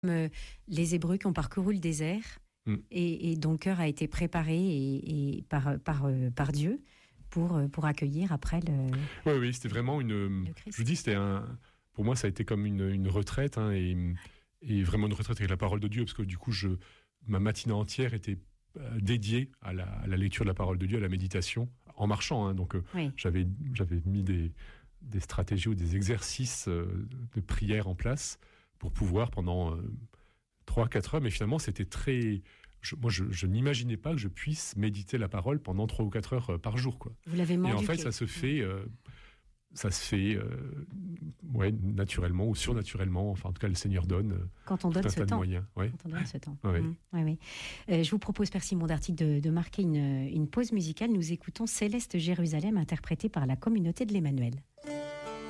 Les Hébreux qui ont parcouru le désert et dont le cœur a été préparé par Dieu pour accueillir après le. Oui, c'était vraiment je vous dis, pour moi, ça a été comme une retraite, hein, et vraiment une retraite avec la parole de Dieu, parce que du coup, ma matinée entière était dédiée à la lecture de la parole de Dieu, à la méditation, en marchant. Hein, donc, j'avais mis des stratégies ou des exercices de prière en place pour pouvoir pendant 3-4 heures, mais finalement c'était très... Je n'imaginais pas que je puisse méditer la parole pendant 3 ou 4 heures par jour, quoi. Vous l'avez manduqué. Et en fait, ça se fait naturellement ou surnaturellement. Enfin, en tout cas, le Seigneur donne quand on donne ce temps. Moyens. Ouais. Quand on donne ce temps. Oui. Je vous propose, Père Simon d'Artic, de marquer une pause musicale. Nous écoutons Céleste Jérusalem, interprétée par la communauté de l'Emmanuel.